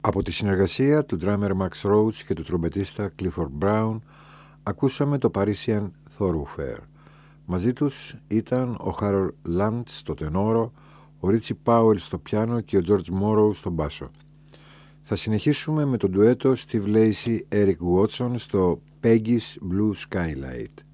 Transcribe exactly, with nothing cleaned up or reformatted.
Από τη συνεργασία του drummer Max Roach και του τρομπετίστα Clifford Brown ακούσαμε το Parisian Thoroughfare. Μαζί τους ήταν ο Harold Land στο τενόρο, ο Richie Powell στο πιάνο και ο George Morrow στο μπάσο. Θα συνεχίσουμε με το ντουέτο Steve Lacy-Eric Watson στο Peggy's Blue Skylight.